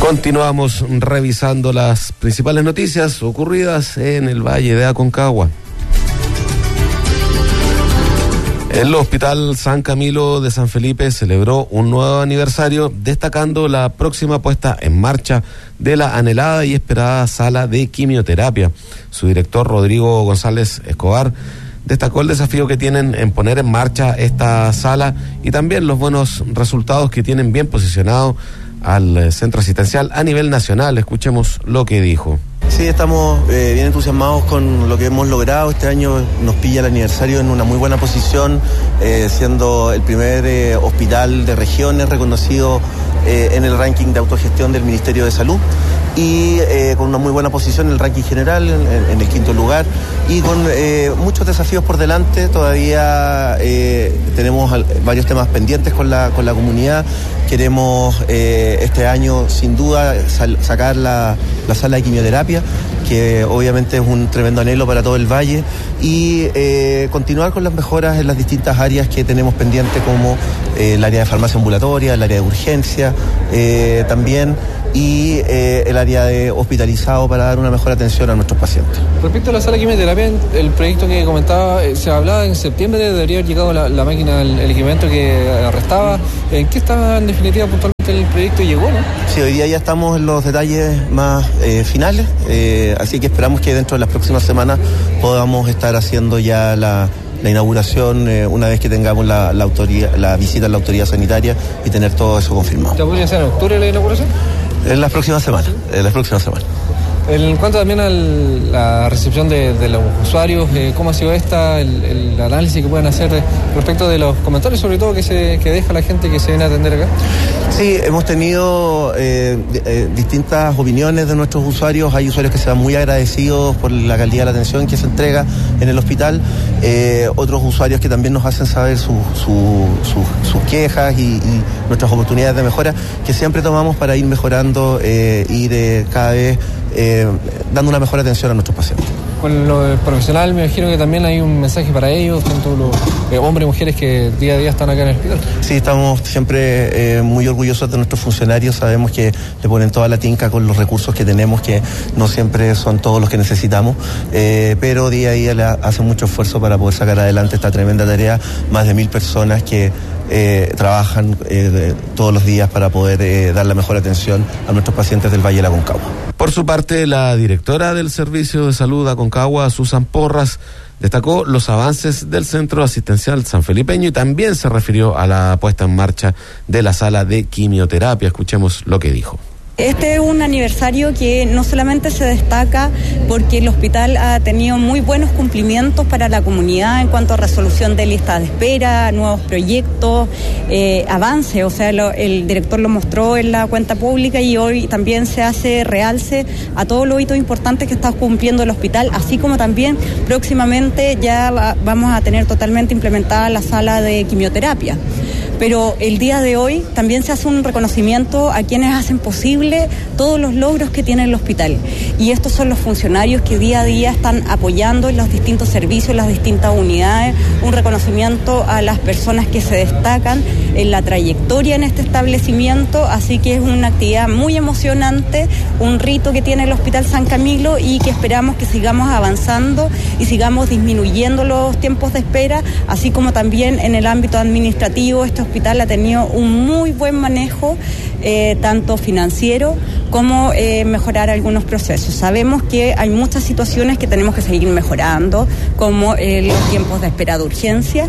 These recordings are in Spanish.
Continuamos revisando las principales noticias ocurridas en el Valle de Aconcagua. El Hospital San Camilo de San Felipe celebró un nuevo aniversario, destacando la próxima puesta en marcha de la anhelada y esperada sala de quimioterapia. Su director, Rodrigo González Escobar, destacó el desafío que tienen en poner en marcha esta sala y también los buenos resultados que tienen bien posicionado al centro asistencial a nivel nacional. Escuchemos lo que dijo. Sí, estamos bien entusiasmados con lo que hemos logrado. Este año nos pilla el aniversario en una muy buena posición, siendo el primer hospital de regiones reconocido en el ranking de autogestión del Ministerio de Salud y con una muy buena posición en el ranking general, en el 5º lugar, y con muchos desafíos por delante. Todavía tenemos varios temas pendientes con la comunidad. Queremos este año sin duda sacar la sala de quimioterapia, que obviamente es un tremendo anhelo para todo el valle, y continuar con las mejoras en las distintas áreas que tenemos pendientes, como el área de farmacia ambulatoria, el área de urgencia también, y el área de hospitalizado para dar una mejor atención a nuestros pacientes. Respecto a la sala de quimioterapia, el proyecto que comentaba, se hablaba en septiembre, debería haber llegado la máquina, el equipamiento que restaba. ¿En qué está en definitiva puntualmente el proyecto y llegó, no? Sí, hoy día ya estamos en los detalles más finales, así que esperamos que dentro de las próximas semanas podamos estar haciendo ya la inauguración una vez que tengamos la visita a la autoridad sanitaria y tener todo eso confirmado. ¿Ya podría ser en octubre la inauguración? En las próximas semanas, En cuanto también a la recepción de los usuarios, ¿cómo ha sido el análisis que pueden hacer respecto de los comentarios, sobre todo que deja la gente que se viene a atender acá? Sí, hemos tenido distintas opiniones de nuestros usuarios. Hay usuarios que se van muy agradecidos por la calidad de la atención que se entrega en el hospital. Otros usuarios que también nos hacen saber sus quejas y nuestras oportunidades de mejora, que siempre tomamos para ir mejorando, ir cada vez dando una mejor atención a nuestros pacientes. Con lo profesional, me imagino que también hay un mensaje para ellos, tanto los hombres y mujeres que día a día están acá en el hospital. Sí, estamos siempre muy orgullosos de nuestros funcionarios. Sabemos que le ponen toda la tinca con los recursos que tenemos, que no siempre son todos los que necesitamos, pero día a día le hacen mucho esfuerzo para poder sacar adelante esta tremenda tarea. Más de 1.000 personas que trabajan todos los días para poder dar la mejor atención a nuestros pacientes del Valle de Aconcagua. Por su parte, la directora del Servicio de Salud Aconcagua, Susan Porras, destacó los avances del Centro Asistencial Sanfelipeño y también se refirió a la puesta en marcha de la sala de quimioterapia. Escuchemos lo que dijo. Este es un aniversario que no solamente se destaca porque el hospital ha tenido muy buenos cumplimientos para la comunidad en cuanto a resolución de listas de espera, nuevos proyectos, avances, o sea, el director lo mostró en la cuenta pública y hoy también se hace realce a todos los hitos importantes que está cumpliendo el hospital, así como también próximamente ya vamos a tener totalmente implementada la sala de quimioterapia. Pero el día de hoy también se hace un reconocimiento a quienes hacen posible todos los logros que tiene el hospital. Y estos son los funcionarios que día a día están apoyando en los distintos servicios, las distintas unidades, un reconocimiento a las personas que se destacan en la trayectoria en este establecimiento, así que es una actividad muy emocionante, un rito que tiene el Hospital San Camilo y que esperamos que sigamos avanzando y sigamos disminuyendo los tiempos de espera, así como también en el ámbito administrativo. Este hospital ha tenido un muy buen manejo, tanto financiero como mejorar algunos procesos. Sabemos que hay muchas situaciones que tenemos que seguir mejorando, como los tiempos de espera de urgencia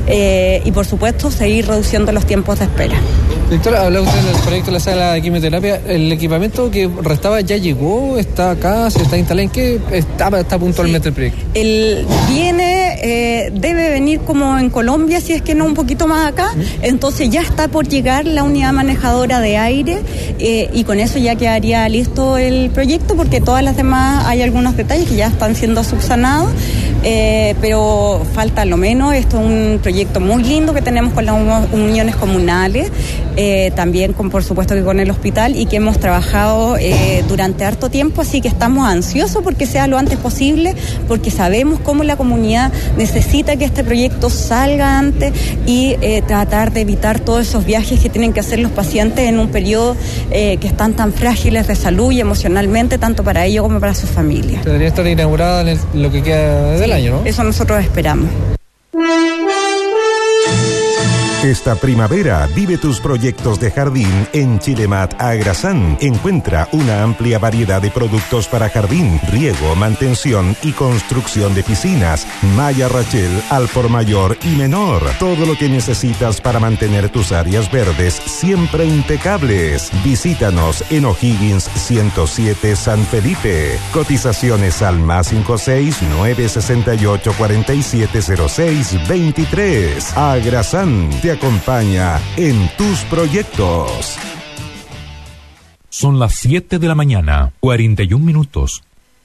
y por supuesto seguir reduciendo los tiempos de espera. Doctora, habla usted del proyecto de la sala de quimioterapia. ¿El equipamiento que restaba ya llegó? ¿Está acá? ¿Se está instalando? ¿En qué está puntualmente el proyecto? Debe venir como en Colombia, si es que no un poquito más acá. Entonces ya está por llegar la unidad manejadora de aire y con eso ya quedaría listo el proyecto, porque todas las demás hay algunos detalles que ya están siendo subsanados, pero falta lo menos. Esto es un proyecto muy lindo que tenemos con las uniones comunales también por supuesto que con el hospital, y que hemos trabajado durante harto tiempo, así que estamos ansiosos porque sea lo antes posible, porque sabemos cómo la comunidad necesita que este proyecto salga antes y tratar de evitar todos esos viajes que tienen que hacer los pacientes en un periodo que están tan frágiles de salud y emocionalmente, tanto para ellos como para sus familias. Debería estar inaugurada en lo que queda del año, ¿no? Eso nosotros esperamos. Esta primavera vive tus proyectos de jardín en Chilemat Agrasan. Encuentra una amplia variedad de productos para jardín, riego, mantención y construcción de piscinas. Maya Rachel al por mayor y menor. Todo lo que necesitas para mantener tus áreas verdes siempre impecables. Visítanos en O'Higgins 107 San Felipe. Cotizaciones al +56 968 4706 23. Agrasan te acompaña en tus proyectos. Son las 7 de la mañana, 41 minutos.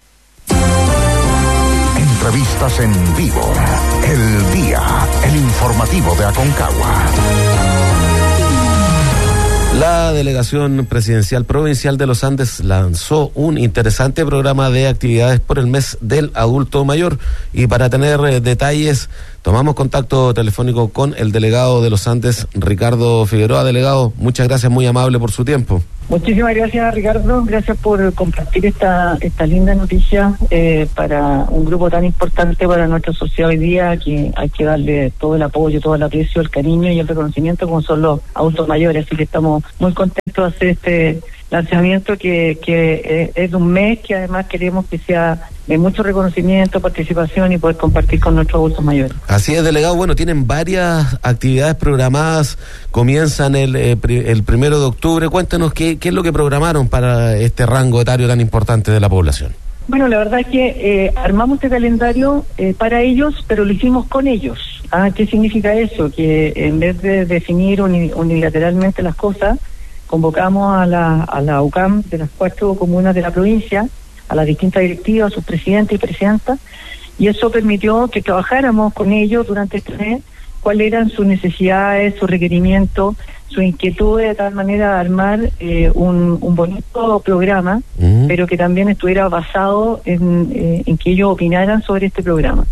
Entrevistas en vivo. El día, el informativo de Aconcagua. La Delegación Presidencial Provincial de los Andes lanzó un interesante programa de actividades por el mes del adulto mayor, y para tener detalles tomamos contacto telefónico con el delegado de los Andes, Ricardo Figueroa. Delegado, muchas gracias, muy amable por su tiempo. Muchísimas gracias, Ricardo, gracias por compartir esta linda noticia para un grupo tan importante para nuestra sociedad hoy día, que hay que darle todo el apoyo, todo el aprecio, el cariño y el reconocimiento como son los adultos mayores, así que estamos muy contentos de hacer este lanzamiento que es de un mes que además queremos que sea de mucho reconocimiento, participación y poder compartir con nuestros adultos mayores. Así es, delegado. Bueno, tienen varias actividades programadas, comienzan el 1 de octubre. Cuéntenos qué es lo que programaron para este rango etario tan importante de la población. Bueno, la verdad es que armamos este calendario para ellos, pero lo hicimos con ellos. ¿Qué significa eso? Que en vez de definir unilateralmente las cosas, convocamos a la UCAM de las 4 comunas de la provincia, a las distintas directivas, a sus presidentes y presidentas, y eso permitió que trabajáramos con ellos durante este mes, cuáles eran sus necesidades, sus requerimientos, sus inquietudes, de tal manera de armar un bonito programa, pero que también estuviera basado en que ellos opinaran sobre este programa.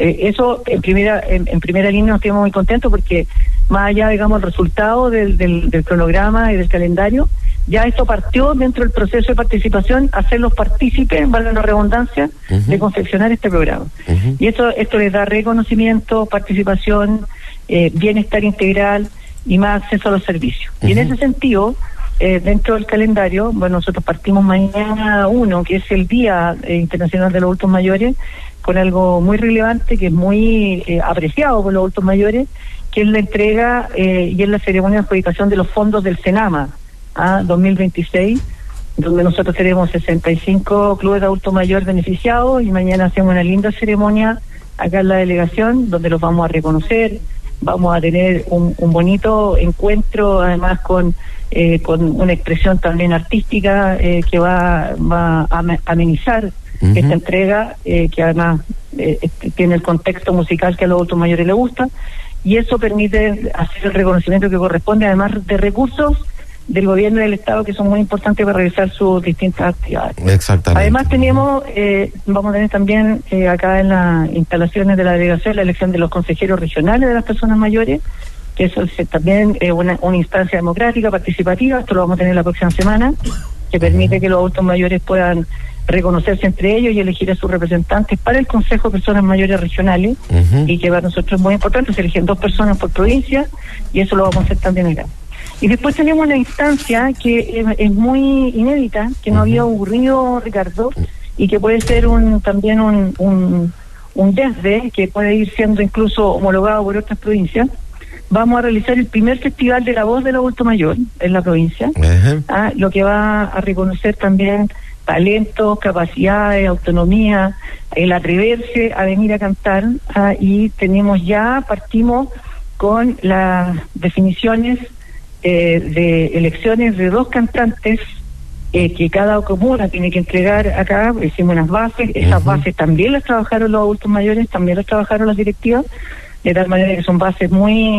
Eso en primera línea nos quedamos muy contentos porque más allá, digamos, el resultado del cronograma y del calendario, ya esto partió dentro del proceso de participación, hacerlos partícipes, valga la redundancia, de confeccionar este programa. Y esto les da reconocimiento, participación, bienestar integral y más acceso a los servicios. Y en ese sentido, dentro del calendario, bueno, nosotros partimos mañana 1, que es el Día Internacional de los Adultos Mayores, con algo muy relevante que es muy apreciado por los adultos mayores, que es la entrega y es la ceremonia de adjudicación de los fondos del Senama 2026, donde nosotros tenemos 65 clubes de adultos mayores beneficiados, y mañana hacemos una linda ceremonia acá en la delegación, donde los vamos a reconocer. Vamos a tener un bonito encuentro, además con una expresión también artística que va a amenizar esta entrega, que además tiene el contexto musical que a los adultos mayores les gusta, y eso permite hacer el reconocimiento que corresponde, además de recursos del gobierno y del Estado, que son muy importantes para realizar sus distintas actividades. Exactamente. Además vamos a tener también acá en las instalaciones de la delegación la elección de los consejeros regionales de las personas mayores, que eso también es una instancia democrática, participativa. Esto lo vamos a tener la próxima semana, que permite que los adultos mayores puedan reconocerse entre ellos y elegir a sus representantes para el Consejo de Personas Mayores Regionales, y que para nosotros es muy importante, se eligen 2 personas por provincia, y eso lo vamos a hacer también acá. Y después tenemos una instancia que es muy inédita, que no había ocurrido, Ricardo, y que puede ser también un desde, que puede ir siendo incluso homologado por otras provincias. Vamos a realizar el primer festival de la voz del adulto mayor en la provincia, lo que va a reconocer también talentos, capacidades, autonomía, el atreverse a venir a cantar, y partimos con las definiciones de elecciones de 2 cantantes que cada comuna tiene que entregar acá. Hicimos unas bases, esas bases también las trabajaron los adultos mayores, también las trabajaron las directivas, de tal manera que son bases muy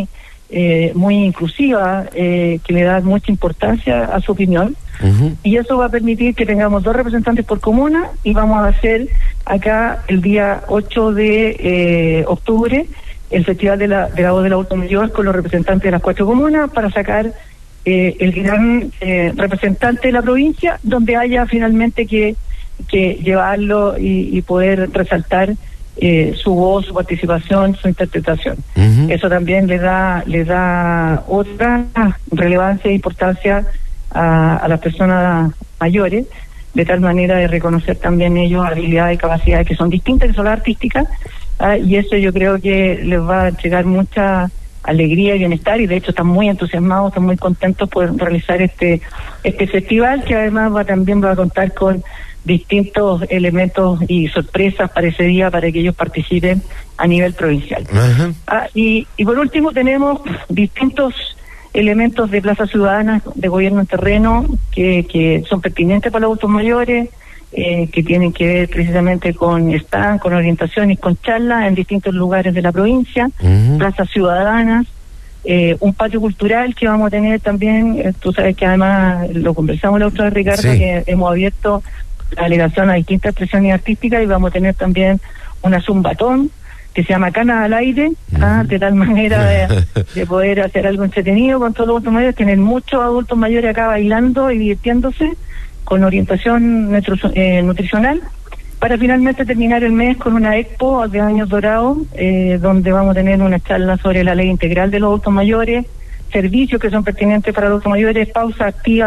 muy inclusiva, que le da mucha importancia a su opinión. Y eso va a permitir que tengamos 2 representantes por comuna, y vamos a hacer acá el día 8 de octubre el Festival de la Voz del Adulto Mayor con los representantes de las 4 comunas para sacar el gran representante de la provincia, donde haya finalmente que llevarlo y poder resaltar su voz, su participación, su interpretación. Eso también le da otra relevancia e importancia a las personas mayores, de tal manera de reconocer también ellos habilidades y capacidades que son distintas, que son las artísticas, y eso yo creo que les va a entregar mucha alegría y bienestar, y de hecho están muy entusiasmados, están muy contentos por realizar este festival, que además también va a contar con distintos elementos y sorpresas para ese día, para que ellos participen a nivel provincial. Y por último tenemos distintos elementos de plazas ciudadanas de gobierno en terreno que son pertinentes para los adultos mayores, que tienen que ver precisamente con stand, con orientación y con charlas en distintos lugares de la provincia, plazas ciudadanas, un patio cultural que vamos a tener también. Tú sabes que además lo conversamos la otra vez, Ricardo, que hemos abierto la delegación a distintas expresiones artísticas, y vamos a tener también una zumbatón que se llama Canas al Aire, de tal manera de poder hacer algo entretenido con todos los adultos mayores, tener muchos adultos mayores acá bailando y divirtiéndose con orientación nutricional, para finalmente terminar el mes con una expo de Años Dorados, donde vamos a tener una charla sobre la ley integral de los adultos mayores, servicios que son pertinentes para los adultos mayores, pausa activa